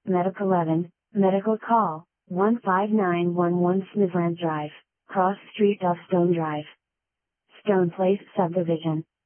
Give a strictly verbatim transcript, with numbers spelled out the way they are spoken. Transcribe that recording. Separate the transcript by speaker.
Speaker 1: Medic eleven, Medical Call, one five nine one one Smithland Drive, Cross Street off Stone Drive. Stone Place Subdivision.